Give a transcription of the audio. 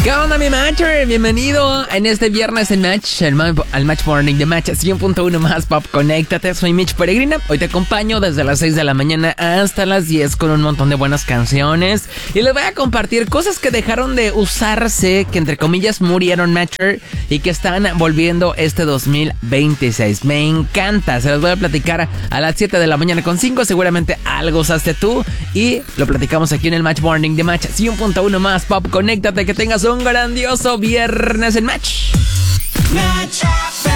¿Qué onda, mi Matcher? Bienvenido en este viernes en Match, al Match Morning de Match 100.1 más Pop. Conéctate, soy Mitch Peregrina. Hoy te acompaño desde las 6 de la mañana hasta las 10 con un montón de buenas canciones. Y les voy a compartir cosas que dejaron de usarse, que entre comillas murieron, Matcher, y que están volviendo este 2026. Me encanta, se los voy a platicar a las 7 de la mañana con 5. Seguramente algo usaste tú y lo platicamos aquí en el Match Morning de Match 100.1 más Pop. Conéctate, que tengas un grandioso viernes en Match.